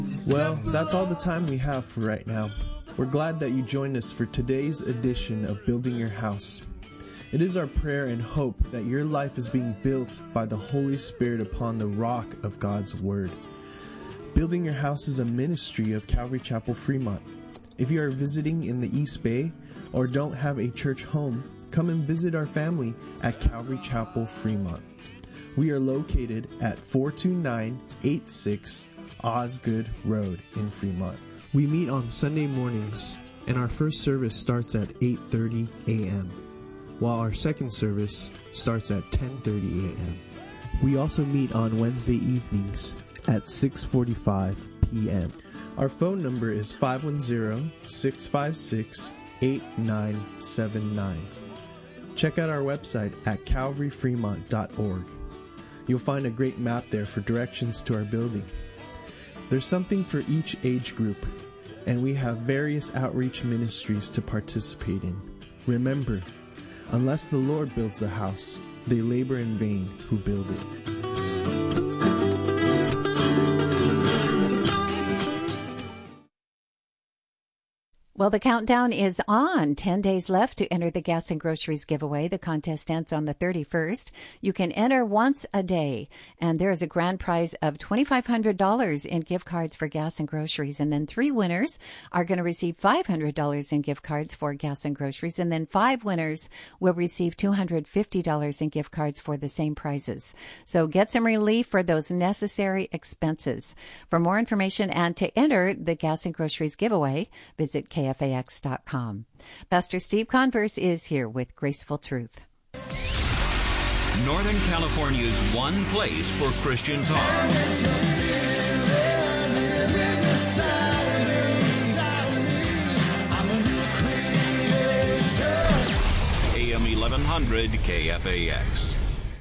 Well, that's all the time we have for right now. We're glad that you joined us for today's edition of Building Your House. It is our prayer and hope that your life is being built by the Holy Spirit upon the rock of God's Word. Building Your House is a ministry of Calvary Chapel, Fremont. If you are visiting in the East Bay or don't have a church home, come and visit our family at Calvary Chapel, Fremont. We are located at 42986 Osgood Road in Fremont. We meet on Sunday mornings, and our first service starts at 8:30 a.m., while our second service starts at 10:30 a.m. We also meet on Wednesday evenings at 6:45 p.m. Our phone number is 510-656-8979. Check out our website at calvaryfremont.org. You'll find a great map there for directions to our building. There's something for each age group, and we have various outreach ministries to participate in. Remember, unless the Lord builds the house, they labor in vain who build it. Well, the countdown is on. 10 days left to enter the Gas and Groceries giveaway. The contest ends on the 31st. You can enter once a day, and there is a grand prize of $2,500 in gift cards for gas and groceries. And then 3 winners are going to receive $500 in gift cards for gas and groceries. And then 5 winners will receive $250 in gift cards for the same prizes. So get some relief for those necessary expenses. For more information and to enter the Gas and Groceries giveaway, visit KFAX.com. Pastor Steve Converse is here with Graceful Truth. Northern California's one place for Christian talk. AM 1100 KFAX.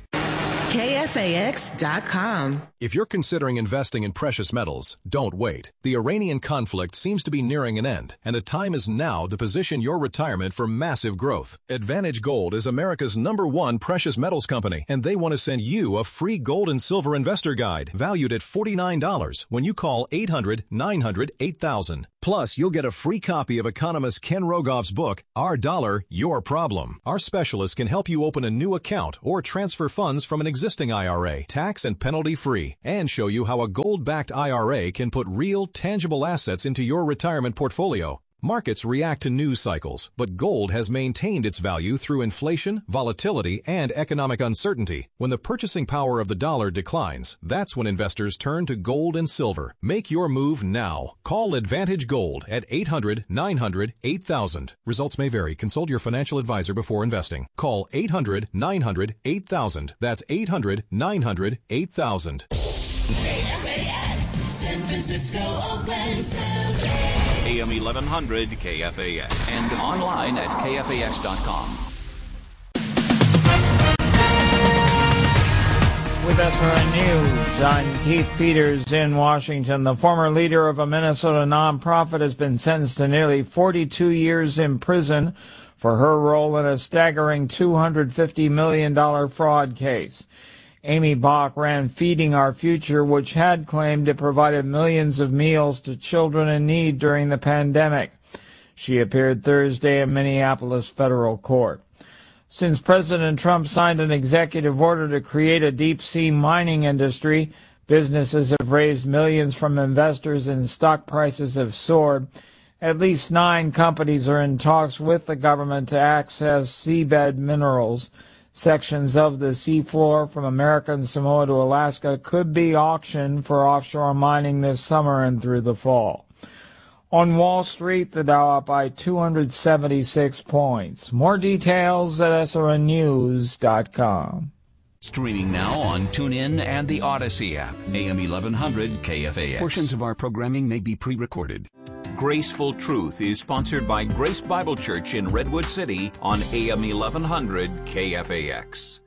KFAX.com. If you're considering investing in precious metals, don't wait. The Iranian conflict seems to be nearing an end, and the time is now to position your retirement for massive growth. Advantage Gold is America's #1 precious metals company, and they want to send you a free gold and silver investor guide valued at $49 when you call 800-900-8000. Plus, you'll get a free copy of economist Ken Rogoff's book, Our Dollar, Your Problem. Our specialists can help you open a new account or transfer funds from an existing IRA, tax and penalty-free, and show you how a gold-backed IRA can put real, tangible assets into your retirement portfolio. Markets react to news cycles, but gold has maintained its value through inflation, volatility, and economic uncertainty. When the purchasing power of the dollar declines, that's when investors turn to gold and silver. Make your move now. Call Advantage Gold at 800-900-8000. Results may vary. Consult your financial advisor before investing. Call 800-900-8000. That's 800-900-8000. KFAX, San Francisco, Oakland, San Jose. AM 1100 KFAX and online at KFAX.com. With SRN News, I'm Keith Peters in Washington. The former leader of a Minnesota nonprofit has been sentenced to nearly 42 years in prison for her role in a staggering $250 million fraud case. Amy Bach ran Feeding Our Future, which had claimed it provided millions of meals to children in need during the pandemic. She appeared Thursday in Minneapolis federal court. Since President Trump signed an executive order to create a deep-sea mining industry, businesses have raised millions from investors and stock prices have soared. At least 9 companies are in talks with the government to access seabed minerals. Sections of the seafloor from American Samoa to Alaska could be auctioned for offshore mining this summer and through the fall. On Wall Street, the Dow up by 276 points. More details at SRNnews.com. Streaming now on TuneIn and the Odyssey app. AM 1100 KFAX. Portions of our programming may be pre-recorded. Graceful Truth is sponsored by Grace Bible Church in Redwood City on AM 1100 KFAX.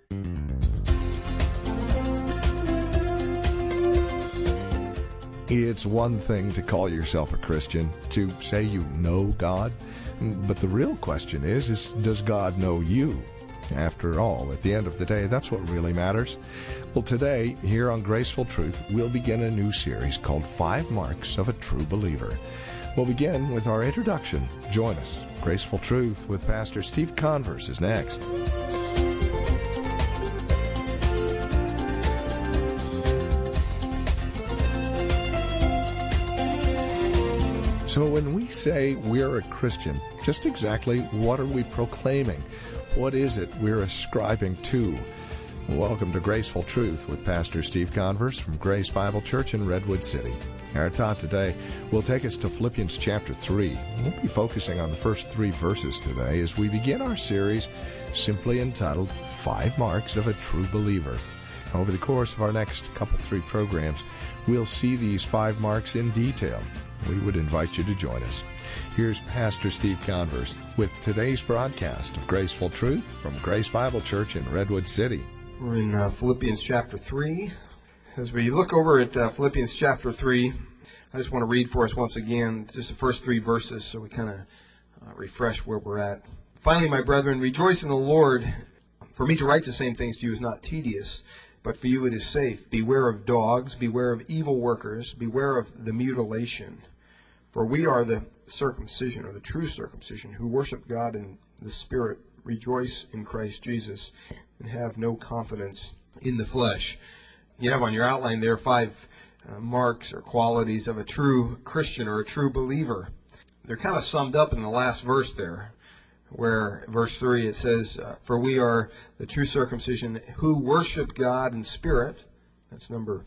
It's one thing to call yourself a Christian, to say you know God, but the real question is does God know you? After all, at the end of the day, that's what really matters. Well, today, here on Graceful Truth, we'll begin a new series called 5 Marks of a True Believer. We'll begin with our introduction. Join us. Graceful Truth with Pastor Steve Converse is next. So when we say we're a Christian, just exactly what are we proclaiming? What is it we're ascribing to? Welcome to Graceful Truth with Pastor Steve Converse from Grace Bible Church in Redwood City. Our thought today will take us to Philippians chapter 3. We'll be focusing on the first 3 verses today as we begin our series simply entitled 5 Marks of a True Believer. Over the course of our next 3 programs, we'll see these 5 marks in detail. We would invite you to join us. Here's Pastor Steve Converse with today's broadcast of Graceful Truth from Grace Bible Church in Redwood City. We're in Philippians chapter 3. As we look over at Philippians chapter 3, I just want to read for us once again just the first 3 verses so we kind of refresh where we're at. Finally, my brethren, rejoice in the Lord. For me to write the same things to you is not tedious, but for you it is safe. Beware of dogs, beware of evil workers, beware of the mutilation. For we are the circumcision, or the true circumcision, who worship God in the Spirit, rejoice in Christ Jesus, and have no confidence in the flesh. You have on your outline there 5 marks or qualities of a true Christian or a true believer. They're kind of summed up in the last verse there, where verse 3 it says, for we are the true circumcision who worship God in spirit. That's number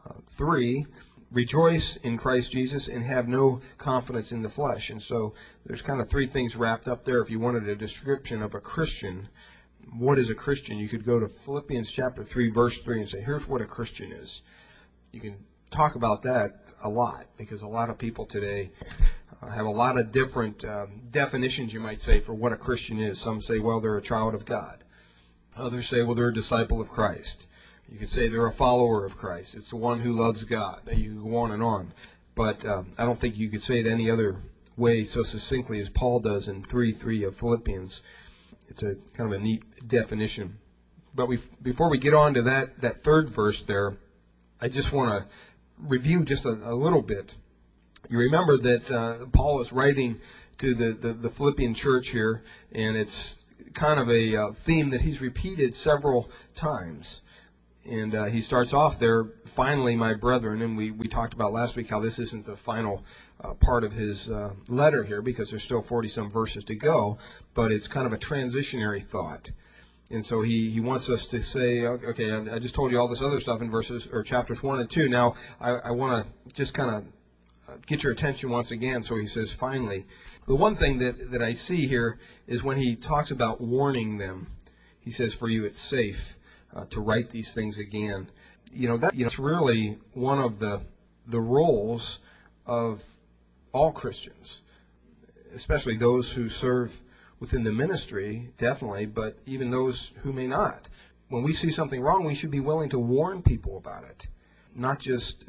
3. Rejoice in Christ Jesus and have no confidence in the flesh. And so there's kind of 3 things wrapped up there. If you wanted a description of a Christian, what is a Christian? You could go to Philippians chapter 3, verse 3 and say, here's what a Christian is. You can talk about that a lot because a lot of people today have a lot of different definitions, you might say, for what a Christian is. Some say, well, they're a child of God. Others say, well, they're a disciple of Christ. You could say they're a follower of Christ. It's the one who loves God. You can go on and on. But I don't think you could say it any other way so succinctly as Paul does in 3:3 of Philippians. It's a kind of a neat definition. But before we get on to that 3rd verse there, I just want to review just a little bit. You remember that Paul is writing to the Philippian church here, and it's kind of a theme that he's repeated several times. And he starts off there, finally, my brethren, and we talked about last week how this isn't the final part of his letter here because there's still 40-some verses to go, but it's kind of a transitionary thought. And so he wants us to say, okay, I just told you all this other stuff in chapters 1 and 2. Now I want to just kind of get your attention once again. So he says, finally. The one thing that I see here is when he talks about warning them, he says, for you it's safe to write these things again. It's really one of the roles of all Christians, especially those who serve within the ministry, definitely, but even those who may not. When we see something wrong, we should be willing to warn people about it, not just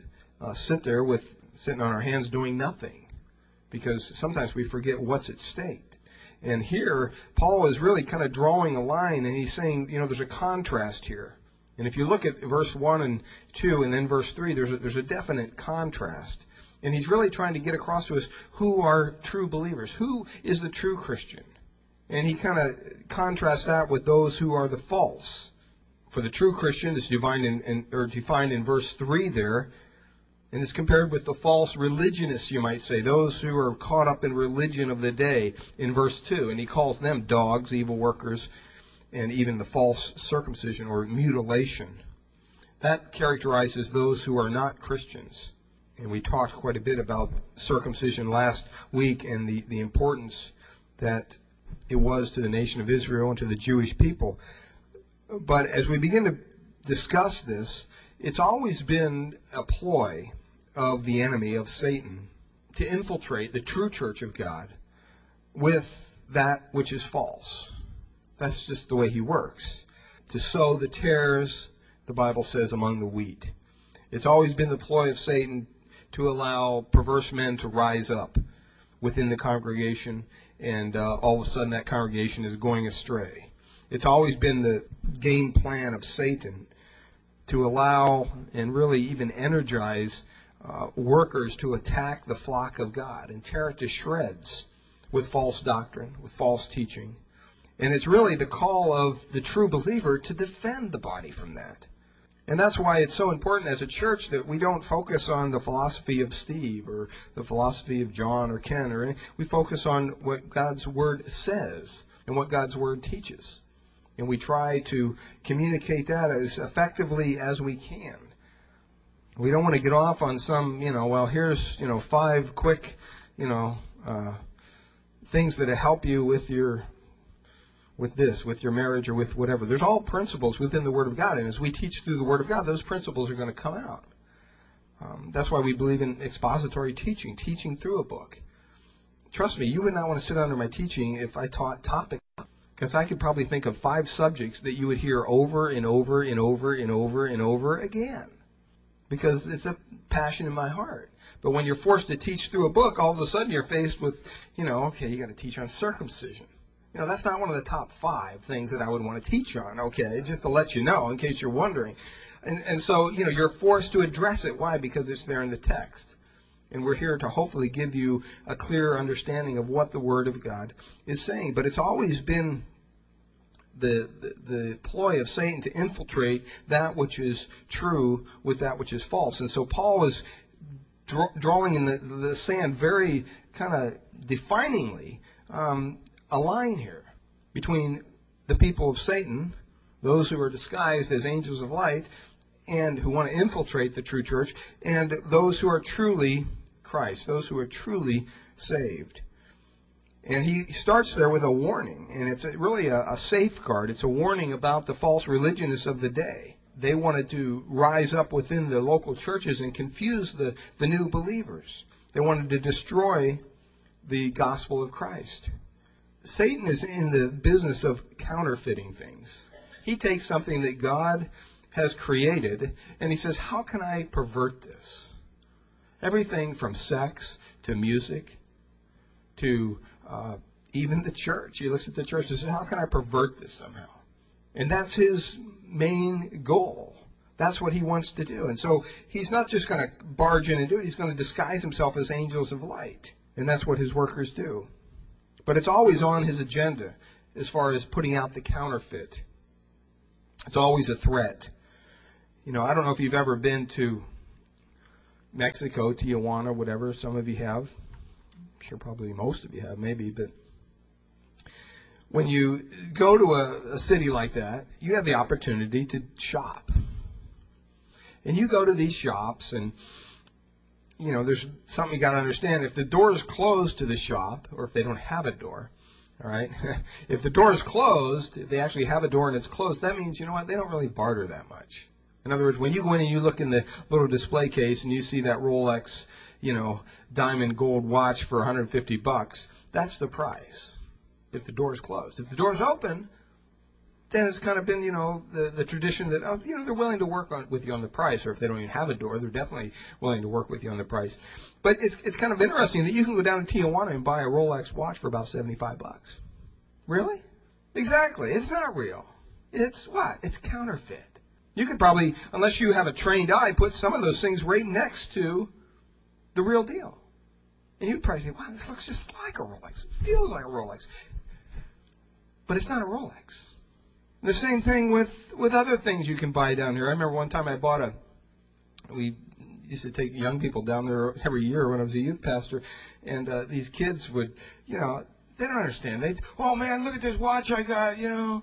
sitting on our hands doing nothing, because sometimes we forget what's at stake. And here, Paul is really kind of drawing a line, and he's saying, there's a contrast here. And if you look at verse 1 and 2 and then verse 3, there's a definite contrast. And he's really trying to get across to us who are true believers. Who is the true Christian? And he kind of contrasts that with those who are the false. For the true Christian is defined in verse 3 there, and it's compared with the false religionists, you might say, those who are caught up in religion of the day in verse 2. And he calls them dogs, evil workers, and even the false circumcision or mutilation. That characterizes those who are not Christians. And we talked quite a bit about circumcision last week and the importance that it was to the nation of Israel and to the Jewish people. But as we begin to discuss this, it's always been a ploy of the enemy, of Satan, to infiltrate the true church of God with that which is false. That's just the way he works. To sow the tares, the Bible says, among the wheat. It's always been the ploy of Satan to allow perverse men to rise up within the congregation, and all of a sudden that congregation is going astray. It's always been the game plan of Satan to allow and really even energize workers to attack the flock of God and tear it to shreds with false doctrine, with false teaching. And it's really the call of the true believer to defend the body from that. And that's why it's so important as a church that we don't focus on the philosophy of Steve or the philosophy of John or Ken or anything. We focus on what God's Word says and what God's Word teaches. And we try to communicate that as effectively as we can. We don't want to get off on some, well, here's, 5 quick, things that help you with your marriage or with whatever. There's all principles within the Word of God, and as we teach through the Word of God, those principles are going to come out. That's why we believe in expository teaching through a book. Trust me, you would not want to sit under my teaching if I taught topic, because I could probably think of 5 subjects that you would hear over and over and over and over and over again, because it's a passion in my heart. But when you're forced to teach through a book, all of a sudden you're faced with, okay, you got to teach on circumcision. That's not one of the top 5 things that I would want to teach on, okay, just to let you know in case you're wondering. And so, you're forced to address it. Why? Because it's there in the text. And we're here to hopefully give you a clearer understanding of what the Word of God is saying. But it's always been the ploy of Satan to infiltrate that which is true with that which is false. And so Paul is drawing in the sand very kind of definingly a line here between the people of Satan, those who are disguised as angels of light and who want to infiltrate the true church, and those who are truly Christ, those who are truly saved. And he starts there with a warning, and it's really a safeguard. It's a warning about the false religionists of the day. They wanted to rise up within the local churches and confuse the new believers. They wanted to destroy the gospel of Christ. Satan is in the business of counterfeiting things. He takes something that God has created, and he says, how can I pervert this? Everything from sex to music to even the church. He looks at the church and says, how can I pervert this somehow? And that's his main goal. That's what he wants to do. And so he's not just going to barge in and do it. He's going to disguise himself as angels of light. And that's what his workers do. But it's always on his agenda as far as putting out the counterfeit. It's always a threat. I don't know if you've ever been to Mexico, Tijuana, whatever. Some of you have. I'm sure probably most of you have, maybe. But when you go to a city like that, you have the opportunity to shop. And you go to these shops and there's something you got to understand. If the door is closed to the shop, or if they don't have a door, all right, if the door is closed, if they actually have a door and it's closed, that means, they don't really barter that much. In other words, when you go in and you look in the little display case and you see that Rolex, diamond gold watch for $150, that's the price if the door is closed. If the door is open, then it's kind of been, the tradition that, they're willing to work with you on the price, or if they don't even have a door, they're definitely willing to work with you on the price. But it's kind of interesting that you can go down to Tijuana and buy a Rolex watch for about $75. Really? Exactly. It's not real. It's what? It's counterfeit. You could probably, unless you have a trained eye, put some of those things right next to the real deal. And you'd probably say, wow, this looks just like a Rolex. It feels like a Rolex. But it's not a Rolex. The same thing with other things you can buy down here. I remember one time we used to take young people down there every year when I was a youth pastor, and these kids would, they don't understand. Oh man, look at this watch I got, $10.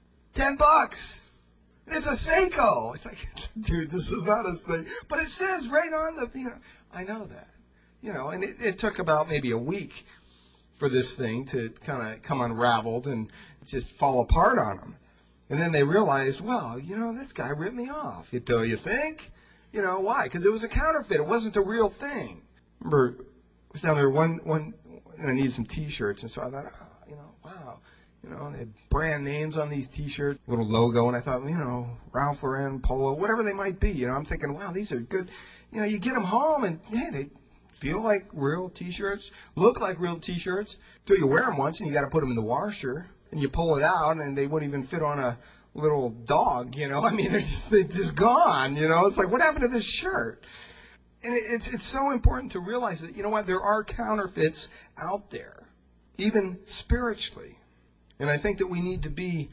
And it's a Seiko. It's like, dude, this is not a Seiko. But it says right on the, I know that. And it took about maybe a week for this thing to kind of come unraveled and just fall apart on them. And then they realized, well, this guy ripped me off. You think? Why? Because it was a counterfeit. It wasn't a real thing. Remember, I was down there one and I needed some T-shirts. And so I thought, wow. They had brand names on these T-shirts, little logo. And I thought, Ralph Lauren, Polo, whatever they might be. I'm thinking, wow, these are good. You get them home and, they feel like real T-shirts, look like real T-shirts, until you wear them once and you got to put them in the washer. and you pull it out, and they wouldn't even fit on a little dog, you know. I mean, they're just gone, you know. It's like, what happened to this shirt? And it's so important to realize that, you know what, there are counterfeits out there, even spiritually. And I think that we need to be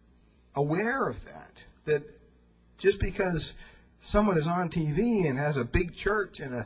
aware of that just because someone is on TV and has a big church and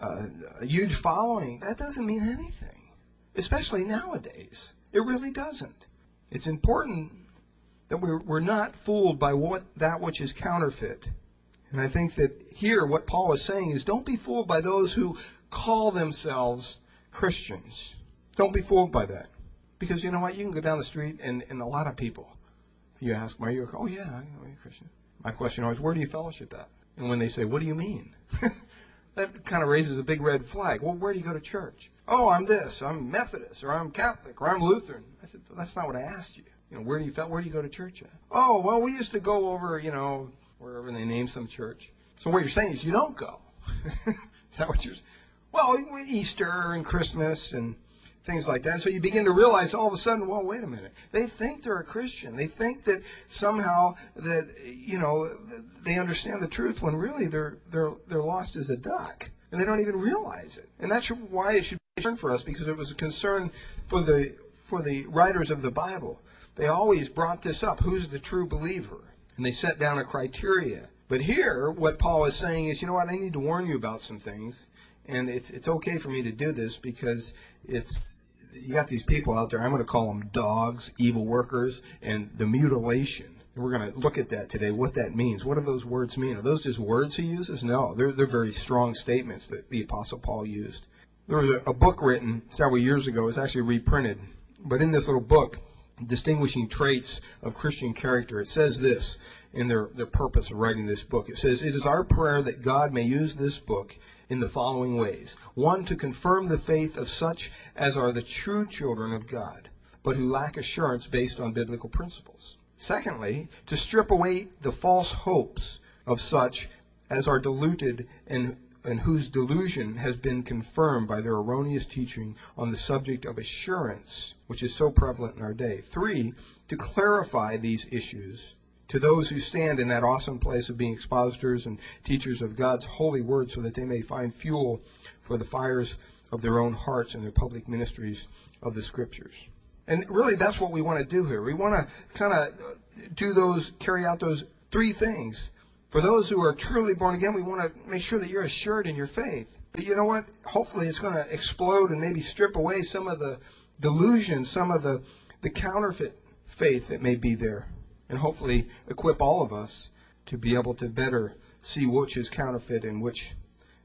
a huge following, that doesn't mean anything, especially nowadays. It really doesn't. It's important that we're not fooled by that which is counterfeit. And I think that here what Paul is saying is, don't be fooled by those who call themselves Christians. Don't be fooled by that. Because you know what? You can go down the street and a lot of people, you ask them, are you a Christian? My question always, where do you fellowship at? And when they say, what do you mean? That kind of raises a big red flag. Well, where do you go to church? Oh, I'm this. I'm Methodist, or I'm Catholic, or I'm Lutheran. I said, well, that's not what I asked you. You know, where do you go to church at? Oh, well, we used to go over, you know, wherever they name some church. So what you're saying is you don't go. Is that what you're saying? Well, Easter and Christmas and things like that. And so you begin to realize all of a sudden, well, wait a minute. They think they're a Christian. They think that somehow that, you know, they understand the truth when really they're lost as a duck. And they don't even realize it. And that's why it should be a concern for us, because it was a concern for the writers of the Bible. They always brought this up. Who's the true believer? And they set down a criteria. But here, what Paul is saying is, you know what, I need to warn you about some things. And it's okay for me to do this because you got these people out there, I'm going to call them dogs, evil workers, and the mutilation. And we're going to look at that today, what that means. What do those words mean? Are those just words he uses? No, they're very strong statements that the Apostle Paul used. There was a book written several years ago. It's actually reprinted. But in this little book, Distinguishing Traits of Christian Character, it says this in their purpose of writing this book. It says, it is our prayer that God may use this book in the following ways. One, to confirm the faith of such as are the true children of God, but who lack assurance based on biblical principles. Secondly, to strip away the false hopes of such as are deluded and whose delusion has been confirmed by their erroneous teaching on the subject of assurance, which is so prevalent in our day. 3, to clarify these issues to those who stand in that awesome place of being expositors and teachers of God's holy word, so that they may find fuel for the fires of their own hearts and their public ministries of the Scriptures. And really, that's what we want to do here. We want to kind of carry out those 3 things. For those who are truly born again, we want to make sure that you're assured in your faith. But you know what? Hopefully it's going to explode and maybe strip away some of the delusion, some of the counterfeit faith that may be there. And hopefully equip all of us to be able to better see which is counterfeit and which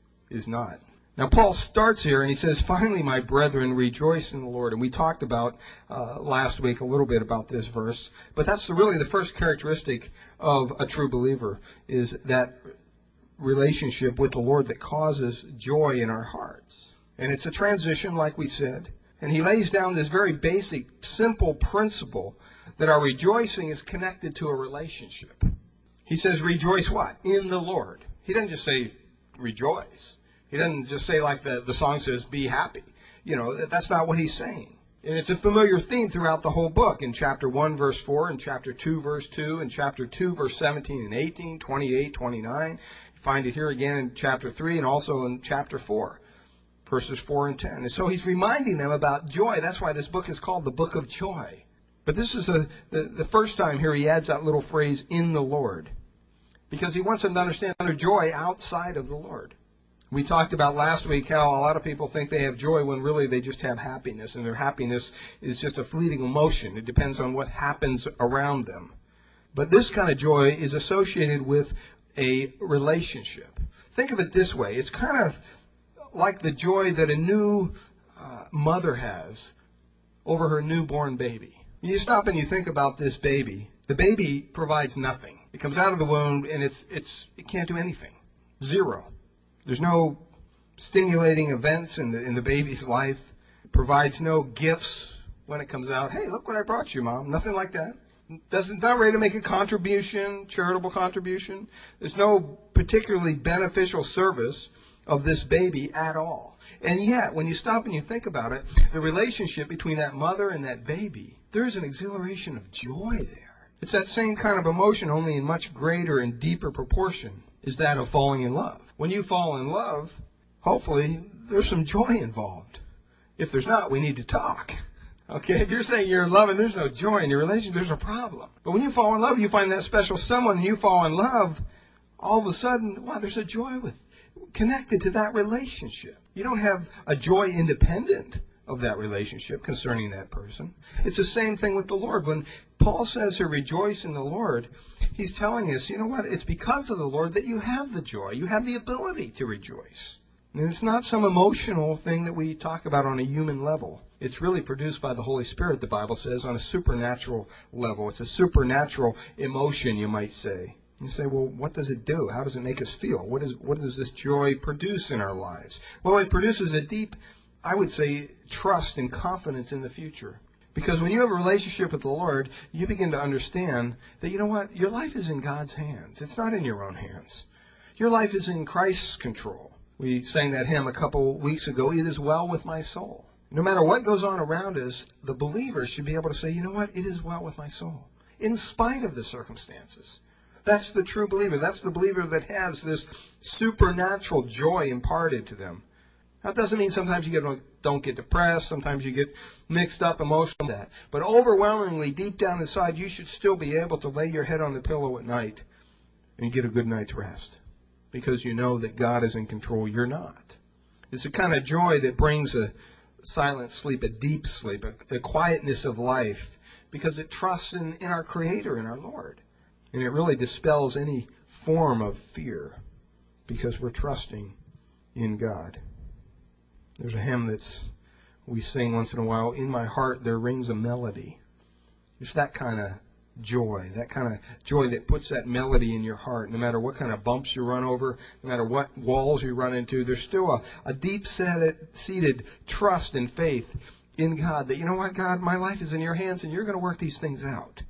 is not. Now, Paul starts here and he says, finally, my brethren, rejoice in the Lord. And we talked about last week a little bit about this verse. But that's really the first characteristic of a true believer, is that relationship with the Lord that causes joy in our hearts. And it's a transition, like we said. And he lays down this very basic, simple principle that our rejoicing is connected to a relationship. He says, rejoice what? In the Lord. He doesn't just say rejoice. He doesn't just say, like the song says, be happy. You know, that's not what he's saying. And it's a familiar theme throughout the whole book. In chapter 1, verse 4, and chapter 2, verse 2, and chapter 2, verse 17 and 18, 28, 29. You find it here again in chapter 3 and also in chapter 4, verses 4 and 10. And so he's reminding them about joy. That's why this book is called the Book of Joy. But this is the first time here he adds that little phrase, in the Lord, because he wants them to understand their joy outside of the Lord. We talked about last week how a lot of people think they have joy when really they just have happiness, and their happiness is just a fleeting emotion. It depends on what happens around them. But this kind of joy is associated with a relationship. Think of it this way. It's kind of like the joy that a new mother has over her newborn baby. You stop and you think about this baby. The baby provides nothing. It comes out of the womb and it can't do anything. Zero. There's no stimulating events in the baby's life. It provides no gifts when it comes out. Hey, look what I brought you, Mom. Nothing like that. It's not ready to make a contribution, charitable contribution. There's no particularly beneficial service of this baby at all. And yet, when you stop and you think about it, the relationship between that mother and that baby, there is an exhilaration of joy there. It's that same kind of emotion, only in much greater and deeper proportion, is that of falling in love. When you fall in love, hopefully, there's some joy involved. If there's not, we need to talk. Okay, if you're saying you're in love and there's no joy in your relationship, there's a problem. But when you fall in love, you find that special someone and you fall in love, all of a sudden, wow, there's a joy connected to that relationship. You don't have a joy independent of that relationship concerning that person. It's the same thing with the Lord. When Paul says to rejoice in the Lord, he's telling us, you know what, it's because of the Lord that you have the joy. You have the ability to rejoice. And it's not some emotional thing that we talk about on a human level. It's really produced by the Holy Spirit, the Bible says, on a supernatural level. It's a supernatural emotion, you might say. You say, well, what does it do? How does it make us feel? What does this joy produce in our lives? Well, it produces a deep, I would say, trust and confidence in the future. Because when you have a relationship with the Lord, you begin to understand that, you know what, your life is in God's hands. It's not in your own hands. Your life is in Christ's control. We sang that hymn a couple weeks ago, It Is Well With My Soul. No matter what goes on around us, the believer should be able to say, you know what, it is well with my soul, in spite of the circumstances. That's the true believer. That's the believer that has this supernatural joy imparted to them. That doesn't mean sometimes you don't get depressed, sometimes you get mixed up emotionally. But overwhelmingly, deep down inside, you should still be able to lay your head on the pillow at night and get a good night's rest. Because you know that God is in control. You're not. It's a kind of joy that brings a silent sleep, a deep sleep, a quietness of life, because it trusts in our Creator, in our Lord. And it really dispels any form of fear, because we're trusting in God. There's a hymn we sing once in a while, In My Heart There Rings a Melody. It's that kind of joy that puts that melody in your heart. No matter what kind of bumps you run over, no matter what walls you run into, there's still a deep-seated trust and faith in God that, you know what, God, my life is in your hands and you're going to work these things out.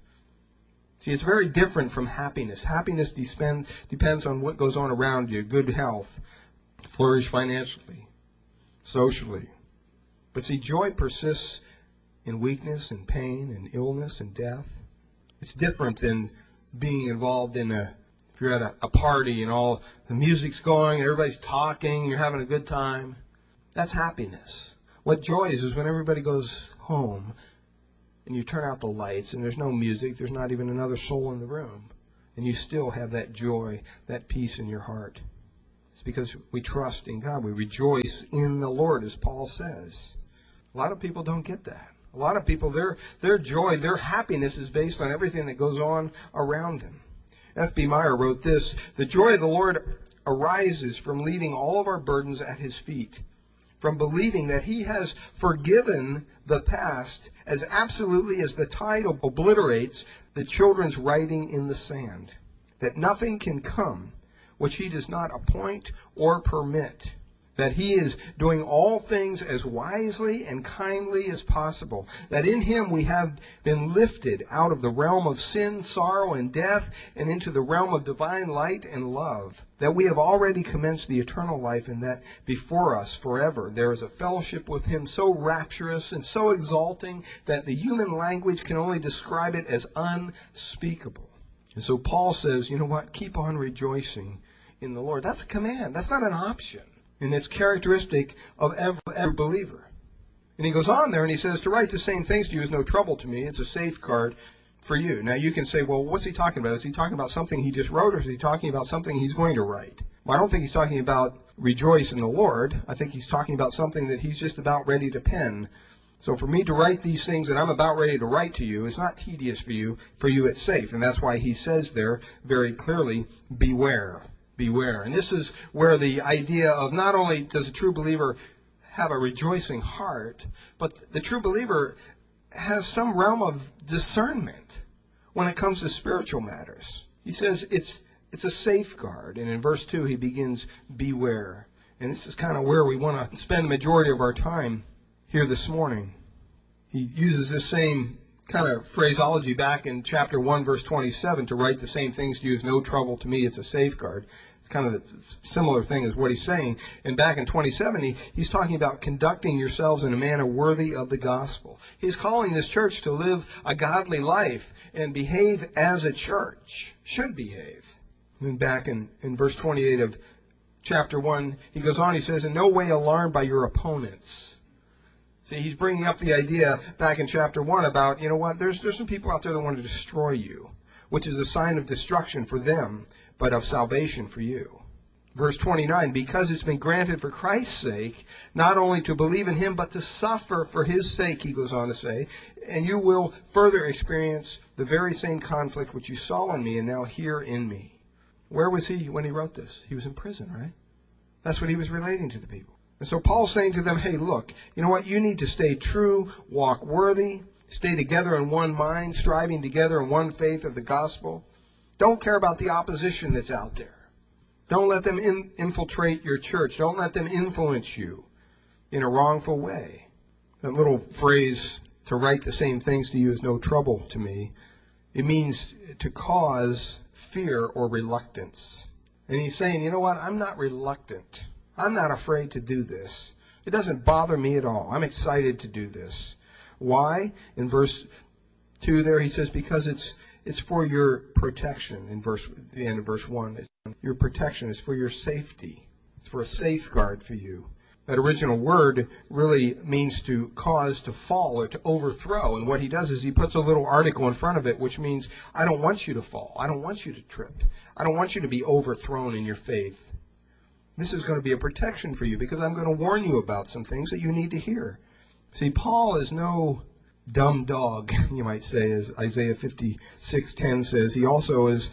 See, it's very different from happiness. Happiness depends on what goes on around you, good health, flourish financially, socially. But see, joy persists in weakness and pain and illness and death. It's different than being involved in if you're at a party and all the music's going and everybody's talking, you're having a good time. That's happiness. What joy is when everybody goes home and you turn out the lights and there's no music, there's not even another soul in the room, and you still have that joy, that peace in your heart. It's because we trust in God. We rejoice in the Lord, as Paul says. A lot of people don't get that. A lot of people, their joy, their happiness is based on everything that goes on around them. F.B. Meyer wrote this, the joy of the Lord arises from leaving all of our burdens at His feet, from believing that He has forgiven the past as absolutely as the tide obliterates the children's writing in the sand, that nothing can come which He does not appoint or permit, that He is doing all things as wisely and kindly as possible, that in Him we have been lifted out of the realm of sin, sorrow, and death, and into the realm of divine light and love, that we have already commenced the eternal life, and that before us forever there is a fellowship with Him so rapturous and so exalting that the human language can only describe it as unspeakable. And so Paul says, you know what, keep on rejoicing in the Lord. That's a command. That's not an option. And it's characteristic of every believer. And he goes on there and he says, to write the same things to you is no trouble to me. It's a safeguard for you. Now you can say, well, what's he talking about? Is he talking about something he just wrote, or is he talking about something he's going to write? Well, I don't think he's talking about rejoice in the Lord. I think he's talking about something that he's just about ready to pen. So for me to write these things that I'm about ready to write to you is not tedious for you. For you it's safe. And that's why he says there very clearly, beware. Beware. And this is where the idea of not only does a true believer have a rejoicing heart, but the true believer has some realm of discernment when it comes to spiritual matters. He says it's a safeguard. And in verse 2 he begins, beware. And this is kind of where we want to spend the majority of our time here this morning. He uses this same kind of phraseology back in chapter 1, verse 27, to write the same things to you is no trouble to me, it's a safeguard. It's kind of a similar thing as what he's saying. And back in 27, he's talking about conducting yourselves in a manner worthy of the gospel. He's calling this church to live a godly life and behave as a church should behave. And then back in verse 28 of chapter 1, he goes on, he says, in no way alarmed by your opponents. See, he's bringing up the idea back in chapter 1 about, you know what, there's some people out there that want to destroy you, which is a sign of destruction for them, but of salvation for you. Verse 29, because it's been granted for Christ's sake, not only to believe in him, but to suffer for his sake, he goes on to say, and you will further experience the very same conflict which you saw in me and now hear in me. Where was he when he wrote this? He was in prison, right? That's what he was relating to the people. And so Paul's saying to them, hey, look, you know what? You need to stay true, walk worthy, stay together in one mind, striving together in one faith of the gospel. Don't care about the opposition that's out there. Don't let them infiltrate your church. Don't let them influence you in a wrongful way. That little phrase, to write the same things to you is no trouble to me, it means to cause fear or reluctance. And he's saying, you know what? I'm not reluctant. I'm not afraid to do this. It doesn't bother me at all. I'm excited to do this. Why? In verse 2 there, he says, because it's for your protection. The end of verse 1. Your protection is for your safety. It's for a safeguard for you. That original word really means to cause to fall or to overthrow. And what he does is he puts a little article in front of it, which means I don't want you to fall. I don't want you to trip. I don't want you to be overthrown in your faith. This is going to be a protection for you because I'm going to warn you about some things that you need to hear. See, Paul is no dumb dog, you might say, as Isaiah 56:10 says. He also is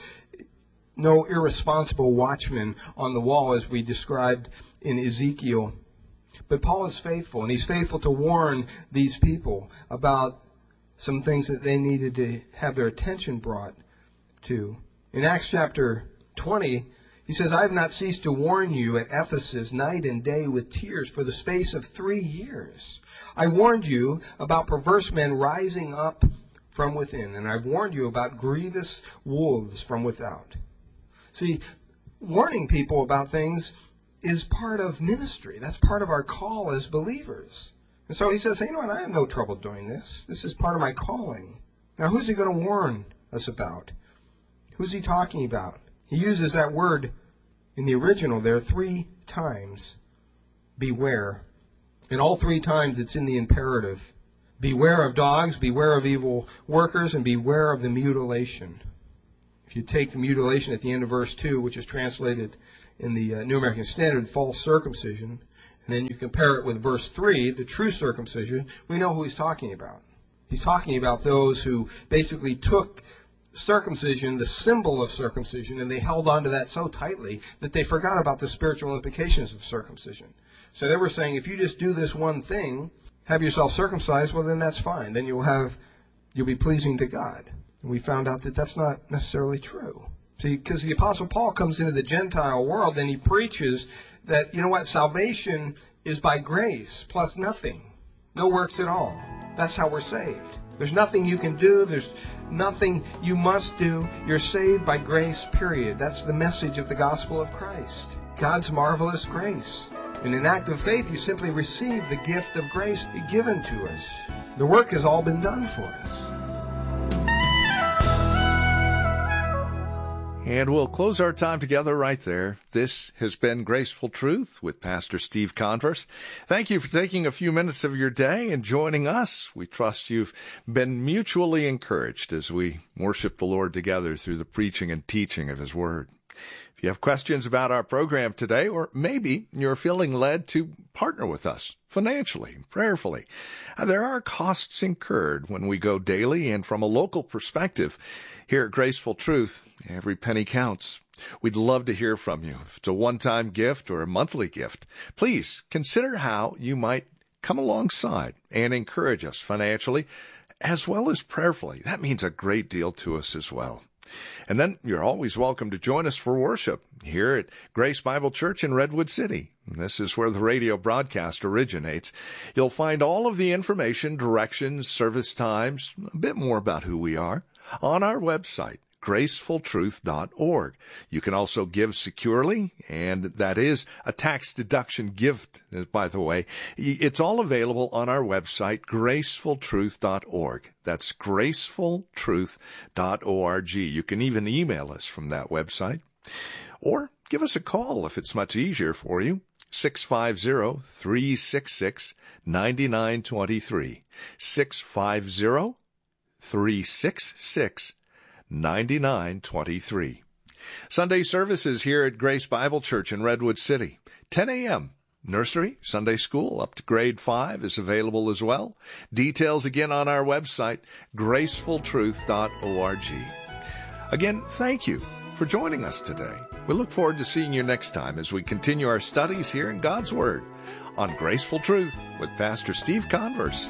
no irresponsible watchman on the wall, as we described in Ezekiel. But Paul is faithful, and he's faithful to warn these people about some things that they needed to have their attention brought to. In Acts chapter 20, he says, I have not ceased to warn you at Ephesus night and day with tears for the space of 3 years. I warned you about perverse men rising up from within, and I've warned you about grievous wolves from without. See, warning people about things is part of ministry. That's part of our call as believers. And so he says, hey, you know what, I have no trouble doing this. This is part of my calling. Now, who's he going to warn us about? Who's he talking about? He uses that word in the original there 3 times, beware. And all 3 times it's in the imperative. Beware of dogs, beware of evil workers, and beware of the mutilation. If you take the mutilation at the end of verse 2, which is translated in the New American Standard, false circumcision, and then you compare it with verse 3, the true circumcision, we know who he's talking about. He's talking about those who basically took circumcision, the symbol of circumcision, and they held on to that so tightly that they forgot about the spiritual implications of circumcision. So they were saying, if you just do this one thing, have yourself circumcised, well, then that's fine. Then you'll be pleasing to God. And we found out that that's not necessarily true. See, because the Apostle Paul comes into the Gentile world and he preaches that, you know what, salvation is by grace plus nothing. No works at all. That's how we're saved. There's nothing you can do. There's nothing you must do. You're saved by grace, period. That's the message of the gospel of Christ. God's marvelous grace. In an act of faith, you simply receive the gift of grace given to us. The work has all been done for us. And we'll close our time together right there. This has been Graceful Truth with Pastor Steve Converse. Thank you for taking a few minutes of your day and joining us. We trust you've been mutually encouraged as we worship the Lord together through the preaching and teaching of His Word. If you have questions about our program today, or maybe you're feeling led to partner with us financially, prayerfully, there are costs incurred when we go daily, and from a local perspective, here at Graceful Truth, every penny counts. We'd love to hear from you. If it's a one-time gift or a monthly gift, please consider how you might come alongside and encourage us financially as well as prayerfully. That means a great deal to us as well. And then you're always welcome to join us for worship here at Grace Bible Church in Redwood City. This is where the radio broadcast originates. You'll find all of the information, directions, service times, a bit more about who we are on our website, gracefultruth.org. You can also give securely, and that is a tax deduction gift, by the way. It's all available on our website, gracefultruth.org. That's gracefultruth.org. You can even email us from that website. Or give us a call if it's much easier for you. 650-366-9923. 650-366-9923. Sunday services here at Grace Bible Church in Redwood City, 10 a.m. Nursery, Sunday school up to grade 5 is available as well. Details again on our website, gracefultruth.org. Again, thank you for joining us today. We look forward to seeing you next time as we continue our studies here in God's Word on Graceful Truth with Pastor Steve Converse.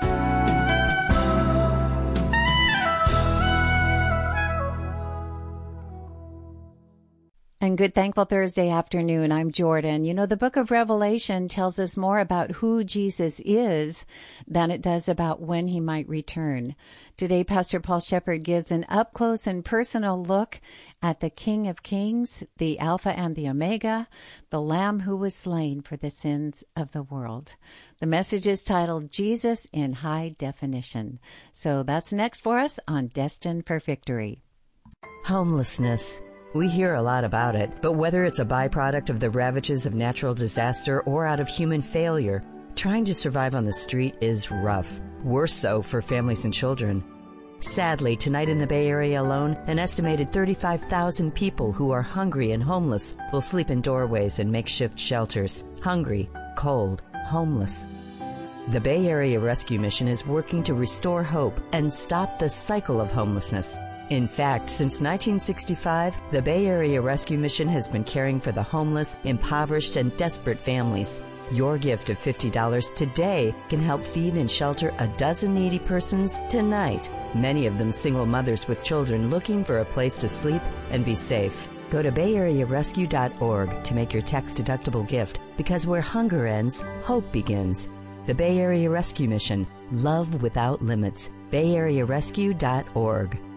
And good Thankful Thursday afternoon. I'm Jordan. You know, the book of Revelation tells us more about who Jesus is than it does about when he might return. Today, Pastor Paul Shepherd gives an up-close and personal look at the King of Kings, the Alpha and the Omega, the Lamb who was slain for the sins of the world. The message is titled Jesus in High Definition. So that's next for us on Destined for Victory. Homelessness. We hear a lot about it, but whether it's a byproduct of the ravages of natural disaster or out of human failure, trying to survive on the street is rough. Worse so for families and children. Sadly, tonight in the Bay Area alone, an estimated 35,000 people who are hungry and homeless will sleep in doorways and makeshift shelters. Hungry, cold, homeless. The Bay Area Rescue Mission is working to restore hope and stop the cycle of homelessness. In fact, since 1965, the Bay Area Rescue Mission has been caring for the homeless, impoverished, and desperate families. Your gift of $50 today can help feed and shelter a dozen needy persons tonight, many of them single mothers with children looking for a place to sleep and be safe. Go to BayAreaRescue.org to make your tax-deductible gift, because where hunger ends, hope begins. The Bay Area Rescue Mission. Love without limits. BayAreaRescue.org.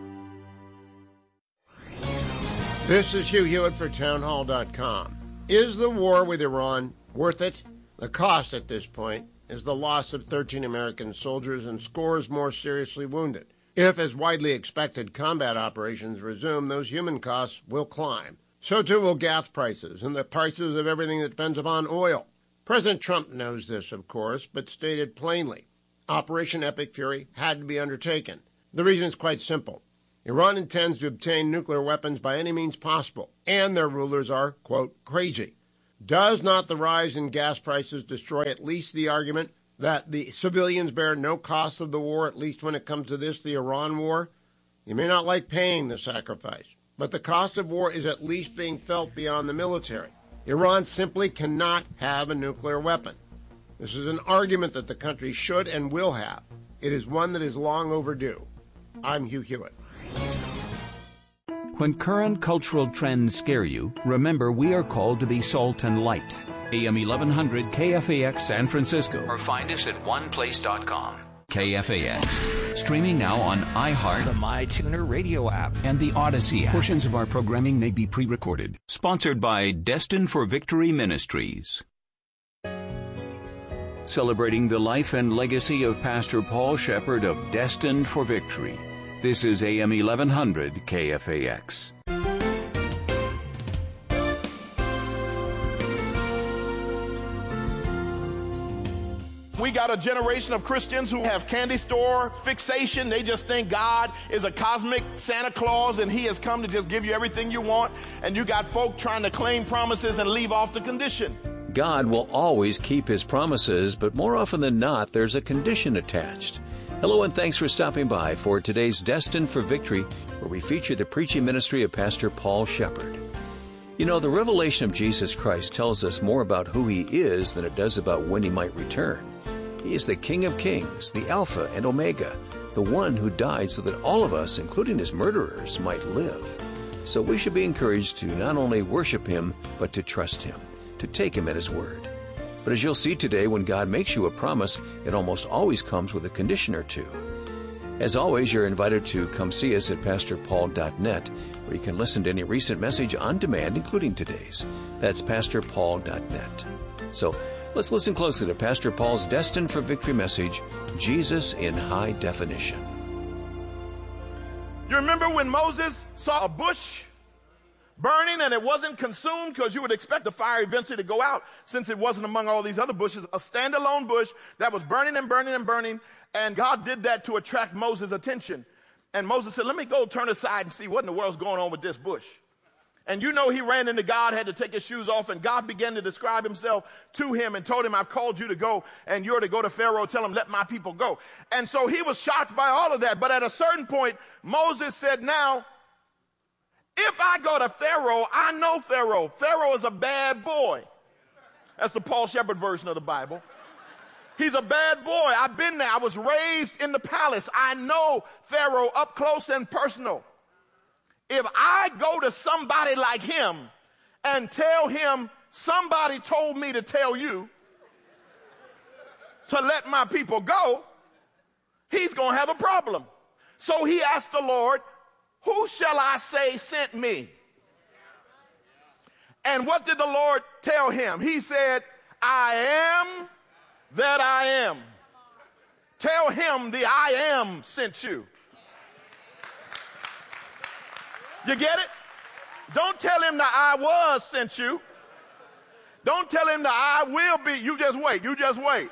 This is Hugh Hewitt for Townhall.com. Is the war with Iran worth it? The cost at this point is the loss of 13 American soldiers and scores more seriously wounded. If, as widely expected, combat operations resume, those human costs will climb. So too will gas prices and the prices of everything that depends upon oil. President Trump knows this, of course, but stated plainly, Operation Epic Fury had to be undertaken. The reason is quite simple. Iran intends to obtain nuclear weapons by any means possible, and their rulers are, quote, crazy. Does not the rise in gas prices destroy at least the argument that the civilians bear no cost of the war, at least when it comes to this, the Iran war? You may not like paying the sacrifice, but the cost of war is at least being felt beyond the military. Iran simply cannot have a nuclear weapon. This is an argument that the country should and will have. It is one that is long overdue. I'm Hugh Hewitt. When current cultural trends scare you, remember we are called to be salt and light. AM 1100 KFAX San Francisco, or find us at oneplace.com. KFAX, streaming now on iHeart, the MyTuner radio app, and the Odyssey app. Portions of our programming may be pre-recorded. Sponsored by Destined for Victory Ministries. Celebrating the life and legacy of Pastor Paul Shepherd of Destined for Victory. This is AM 1100 KFAX. We got a generation of Christians who have candy store fixation. They just think God is a cosmic Santa Claus and he has come to just give you everything you want. And you got folk trying to claim promises and leave off the condition. God will always keep his promises, but more often than not, there's a condition attached. Hello and thanks for stopping by for today's Destined for Victory, where we feature the preaching ministry of Pastor Paul Shepherd. You know, the revelation of Jesus Christ tells us more about who he is than it does about when he might return. He is the King of Kings, the Alpha and Omega, the one who died so that all of us, including his murderers, might live. So we should be encouraged to not only worship him, but to trust him, to take him at his word. But as you'll see today, when God makes you a promise, it almost always comes with a condition or two. As always, you're invited to come see us at PastorPaul.net where you can listen to any recent message on demand, including today's. That's PastorPaul.net. So let's listen closely to Pastor Paul's Destined for Victory message, Jesus in High Definition. You remember when Moses saw a bush burning and it wasn't consumed, because you would expect the fire eventually to go out since it wasn't among all these other bushes, a standalone bush that was burning and burning and burning, and God did that to attract Moses' attention. And Moses said, let me go turn aside and see what in the world's going on with this bush. And you know he ran into God, had to take his shoes off, and God began to describe himself to him and told him, I've called you to go, and you're to go to Pharaoh, tell him, let my people go. And so he was shocked by all of that. But at a certain point, Moses said, now, if I go to Pharaoh, I know Pharaoh. Pharaoh is a bad boy. That's the Paul Shepherd version of the Bible. He's a bad boy. I've been there. I was raised in the palace. I know Pharaoh up close and personal. If I go to somebody like him and tell him, somebody told me to tell you to let my people go, he's going to have a problem. So he asked the Lord, who shall I say sent me? And what did the Lord tell him? He said, I am that I am. Tell him the I am sent you. You get it? Don't tell him the I was sent you. Don't tell him the I will be. You just wait. You just wait.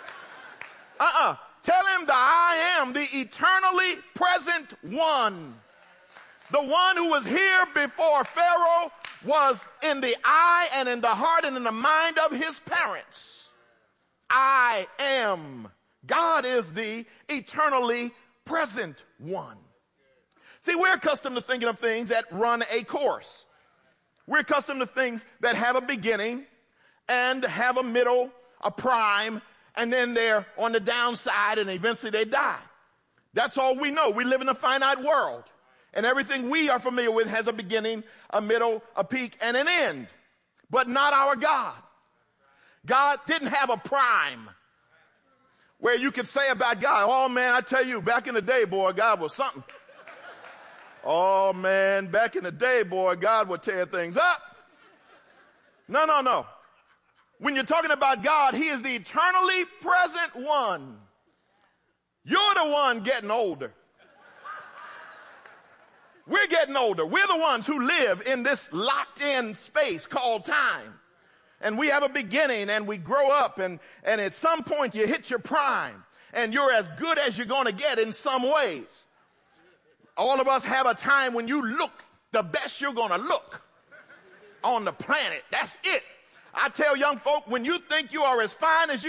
Tell him the I am, the eternally present one. The one who was here before Pharaoh was in the eye and in the heart and in the mind of his parents. I am. God is the eternally present one. See, we're accustomed to thinking of things that run a course. We're accustomed to things that have a beginning and have a middle, a prime, and then they're on the downside and eventually they die. That's all we know. We live in a finite world. And everything we are familiar with has a beginning, a middle, a peak, and an end. But not our God. God didn't have a prime where you could say about God, oh man, I tell you, back in the day, boy, God was something. Oh man, back in the day, boy, God would tear things up. No. When you're talking about God, he is the eternally present one. You're the one getting older. We're getting older. We're the ones who live in this locked in space called time. And we have a beginning and we grow up and at some point you hit your prime and you're as good as you're going to get in some ways. All of us have a time when you look the best you're going to look on the planet. That's it. I tell young folk, when you think you are as fine as you